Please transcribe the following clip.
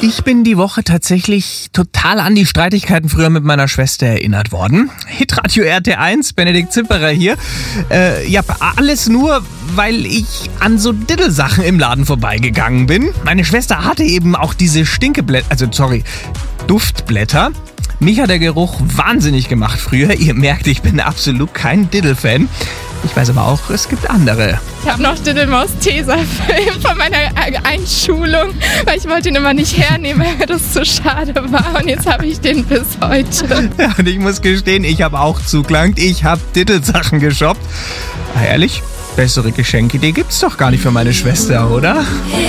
Ich bin die Woche tatsächlich total an die Streitigkeiten früher mit meiner Schwester erinnert worden. Hitradio RT1, Benedikt Zipperer hier. Alles nur, weil ich an so Diddelsachen im Laden vorbeigegangen bin. Meine Schwester hatte eben auch diese Duftblätter. Mich hat der Geruch wahnsinnig gemacht früher. Ihr merkt, ich bin absolut kein Diddle-Fan. Ich weiß aber auch, es gibt andere. Ich habe noch Diddelmaus-Tesafilm von meiner Einschulung, weil ich wollte ihn immer nicht hernehmen, weil mir das zu schade war. Und jetzt habe ich den bis heute. Ja, und ich muss gestehen, ich habe auch zugelangt. Ich habe Diddle-Sachen geshoppt. Ehrlich, bessere Geschenkidee gibt's doch gar nicht für meine Schwester, oder?